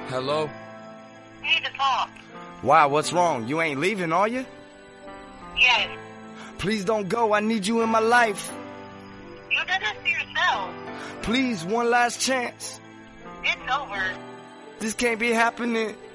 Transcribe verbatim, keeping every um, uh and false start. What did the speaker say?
Hello? We need to talk. Why, what's wrong? You ain't leaving, are you? Yes. Please don't go. I need you in my life. You did this to yourself. Please, one last chance. It's over. This can't be happening.